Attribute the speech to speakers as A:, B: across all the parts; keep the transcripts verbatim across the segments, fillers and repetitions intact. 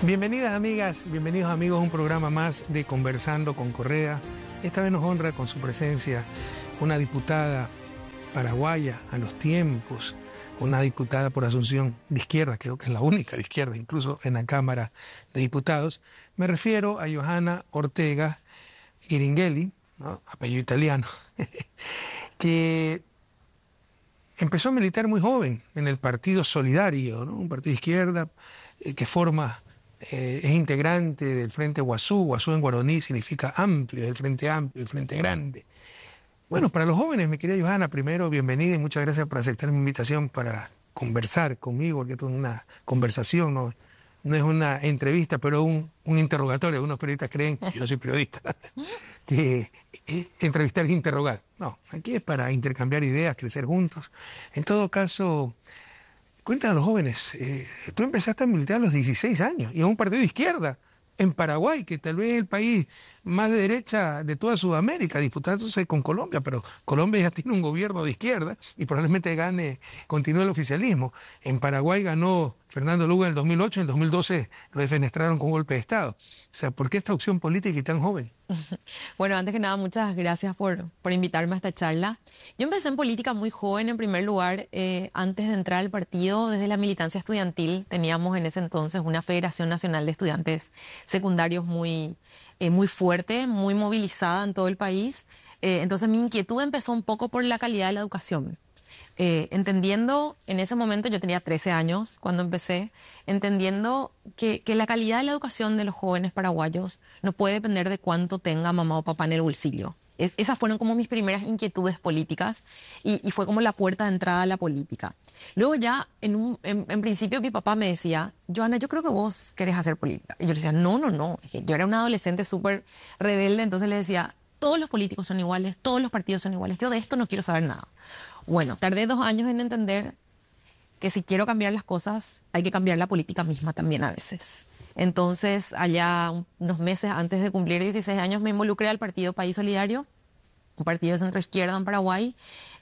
A: Bienvenidas amigas, bienvenidos amigos a un programa más de Conversando con Correa. Esta vez nos honra con su presencia una diputada paraguaya a los tiempos, una diputada por Asunción de izquierda, creo que es la única de izquierda, incluso en la Cámara de Diputados. Me refiero a Johanna Ortega Iringhelli, ¿no? Apellido italiano, que empezó a militar muy joven en el Partido Solidario, ¿no? Un partido de izquierda eh, que forma... Eh, es integrante del Frente Guazú. Guazú en guaraní significa amplio, el Frente Amplio, el Frente Grande. Bueno, para los jóvenes, mi querida Johanna, primero, bienvenida y muchas gracias por aceptar mi invitación para conversar conmigo, porque esto es una conversación, no, no es una entrevista, pero un, un interrogatorio. Algunos periodistas creen, yo soy periodista, que eh, entrevistar es interrogar. No, aquí es para intercambiar ideas, crecer juntos. En todo caso... Cuéntanos a los jóvenes, eh, tú empezaste a militar a los dieciséis años y en un partido de izquierda en Paraguay, que tal vez es el país más de derecha de toda Sudamérica, disputándose con Colombia, pero Colombia ya tiene un gobierno de izquierda y probablemente gane, continúe el oficialismo. En Paraguay ganó Fernando Lugo en el dos mil ocho, en el dos mil doce lo defenestraron con golpe de Estado. O sea, ¿por qué esta opción política y tan joven?
B: Bueno, antes que nada, muchas gracias por, por invitarme a esta charla. Yo empecé en política muy joven, en primer lugar, eh, antes de entrar al partido, desde la militancia estudiantil. Teníamos en ese entonces una Federación Nacional de Estudiantes Secundarios muy, eh, muy fuerte, muy movilizada en todo el país. Eh, entonces mi inquietud empezó un poco por la calidad de la educación. Eh, entendiendo, en ese momento yo tenía trece años cuando empecé, entendiendo que, que la calidad de la educación de los jóvenes paraguayos no puede depender de cuánto tenga mamá o papá en el bolsillo. Es, esas fueron como mis primeras inquietudes políticas y, y fue como la puerta de entrada a la política. Luego ya, en, un, en, en principio mi papá me decía, Johanna, yo creo que vos querés hacer política. Y yo le decía, no, no, no. Yo era una adolescente súper rebelde, entonces le decía, todos los políticos son iguales, todos los partidos son iguales, yo de esto no quiero saber nada. Bueno, tardé dos años en entender que si quiero cambiar las cosas, hay que cambiar la política misma también a veces. Entonces, allá unos meses antes de cumplir dieciséis años, me involucré al partido País Solidario, un partido de centro-izquierda en Paraguay,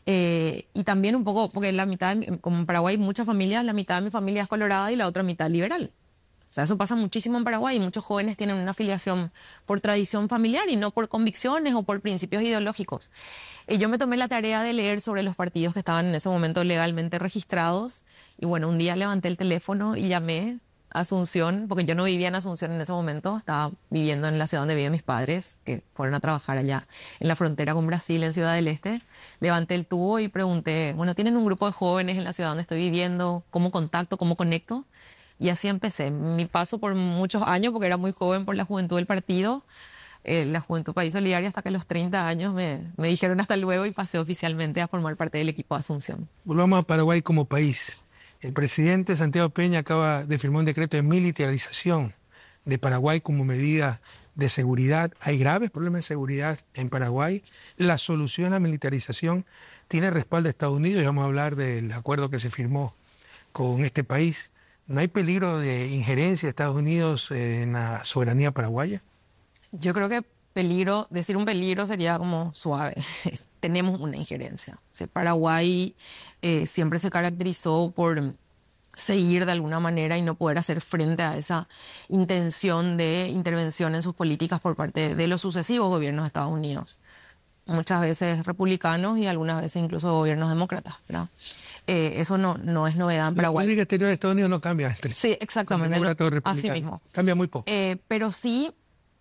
B: eh, y también un poco, porque la mitad, de, como en Paraguay hay muchas familias, la mitad de mi familia es colorada y la otra mitad liberal. O sea, eso pasa muchísimo en Paraguay y muchos jóvenes tienen una afiliación por tradición familiar y no por convicciones o por principios ideológicos. Y yo me tomé la tarea de leer sobre los partidos que estaban en ese momento legalmente registrados y bueno, un día levanté el teléfono y llamé a Asunción, porque yo no vivía en Asunción en ese momento, estaba viviendo en la ciudad donde viven mis padres, que fueron a trabajar allá en la frontera con Brasil, en Ciudad del Este. Levanté el tubo y pregunté, bueno, ¿tienen un grupo de jóvenes en la ciudad donde estoy viviendo? ¿Cómo contacto? ¿Cómo conecto? Y así empecé mi paso por muchos años, porque era muy joven por la juventud del partido, eh, la Juventud País Solidario, hasta que a los treinta años me, me dijeron hasta luego y pasé oficialmente a formar parte del equipo de Asunción.
A: Volvamos a Paraguay como país. El presidente Santiago Peña acaba de firmar un decreto de militarización de Paraguay como medida de seguridad. Hay graves problemas de seguridad en Paraguay. La solución a la militarización tiene respaldo de Estados Unidos y vamos a hablar del acuerdo que se firmó con este país. ¿No hay peligro de injerencia de Estados Unidos en la soberanía paraguaya?
B: Yo creo que peligro, decir un peligro sería como suave. Tenemos una injerencia. O sea, Paraguay eh, siempre se caracterizó por seguir de alguna manera y no poder hacer frente a esa intención de intervención en sus políticas por parte de los sucesivos gobiernos de Estados Unidos. Muchas veces republicanos y algunas veces incluso gobiernos demócratas, ¿verdad? Eh, eso no, no es novedad en Paraguay.
A: La política exterior de Estados Unidos no cambia. Entre
B: sí, exactamente. No, así mismo.
A: Cambia muy poco.
B: Eh, pero sí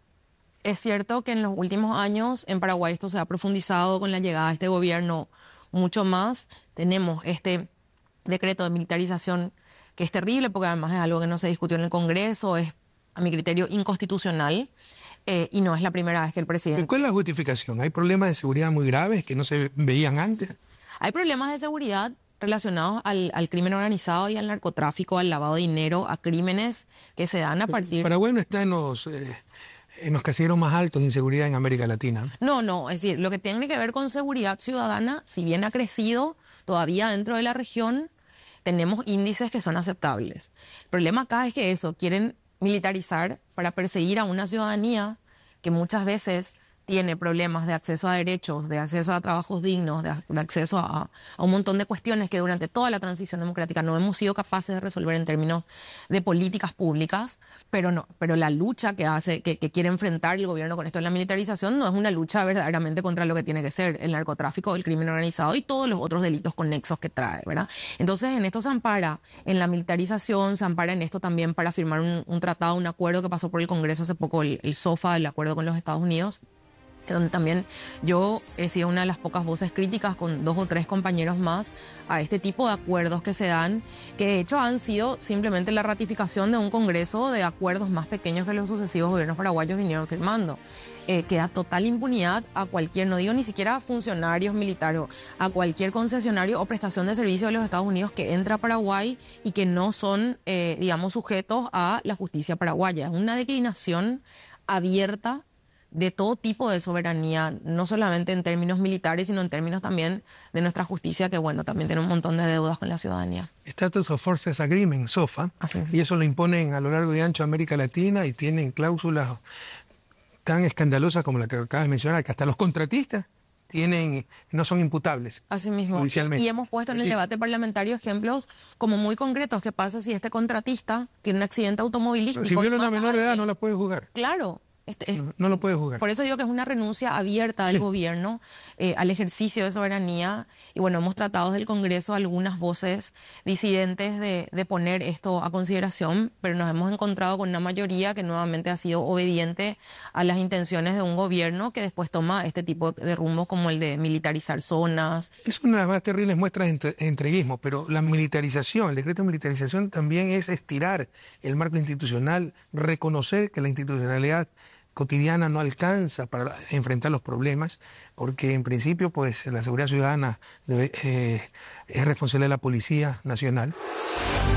B: es cierto que en los últimos años en Paraguay esto se ha profundizado con la llegada de este gobierno mucho más. Tenemos este decreto de militarización que es terrible porque además es algo que no se discutió en el Congreso, es a mi criterio inconstitucional. Eh, y no es la primera vez que el presidente...
A: ¿Cuál es la justificación? ¿Hay problemas de seguridad muy graves que no se veían antes?
B: Hay problemas de seguridad relacionados al, al crimen organizado y al narcotráfico, al lavado de dinero, a crímenes que se dan a partir...
A: Paraguay no está en los, eh, en los casilleros más altos de inseguridad en América Latina.
B: No, no, es decir, lo que tiene que ver con seguridad ciudadana, si bien ha crecido todavía dentro de la región, tenemos índices que son aceptables. El problema acá es que eso, quieren militarizar para perseguir a una ciudadanía que muchas veces tiene problemas de acceso a derechos, de acceso a trabajos dignos, de, de acceso a, a un montón de cuestiones que durante toda la transición democrática no hemos sido capaces de resolver en términos de políticas públicas, pero no, pero la lucha que hace, que, que quiere enfrentar el gobierno con esto de la militarización no es una lucha verdaderamente contra lo que tiene que ser el narcotráfico, el crimen organizado y todos los otros delitos conexos que trae, ¿verdad? Entonces, en esto se ampara en la militarización, se ampara en esto también para firmar un, un tratado, un acuerdo que pasó por el Congreso hace poco, el, el SOFA, el acuerdo con los Estados Unidos, donde también yo he sido una de las pocas voces críticas con dos o tres compañeros más a este tipo de acuerdos que se dan, que de hecho han sido simplemente la ratificación de un Congreso de acuerdos más pequeños que los sucesivos gobiernos paraguayos vinieron firmando. Eh, que da total impunidad a cualquier, no digo ni siquiera a funcionarios militares, a cualquier concesionario o prestación de servicio de los Estados Unidos que entra a Paraguay y que no son, eh, digamos, sujetos a la justicia paraguaya. Es una declinación abierta de todo tipo de soberanía, no solamente en términos militares, sino en términos también de nuestra justicia, que bueno, también tiene un montón de deudas con la ciudadanía.
A: Status of Forces Agreement, SOFA,
B: Así.
A: Y eso lo imponen a lo largo y ancho de América Latina y tienen cláusulas tan escandalosas como la que acabas de mencionar, que hasta los contratistas tienen, no son imputables.
B: Así mismo.
A: Judicialmente.
B: Y hemos puesto en el sí. debate parlamentario ejemplos como muy concretos. ¿Qué pasa si este contratista tiene un accidente automovilístico?
A: Si viola una menor de edad, no la puede juzgar.
B: Claro. Este, es,
A: no, no lo puede juzgar.
B: Por eso digo que es una renuncia abierta del sí. gobierno eh, al ejercicio de soberanía. Y bueno, hemos tratado desde el Congreso algunas voces disidentes de, de poner esto a consideración, pero nos hemos encontrado con una mayoría que nuevamente ha sido obediente a las intenciones de un gobierno que después toma este tipo de rumbos como el de militarizar zonas.
A: Es una de las más terribles muestras de entre, entreguismo, pero la militarización, el decreto de militarización también es estirar el marco institucional, reconocer que la institucionalidad cotidiana no alcanza para enfrentar los problemas, porque en principio pues la seguridad ciudadana debe, eh, es responsabilidad de la Policía Nacional.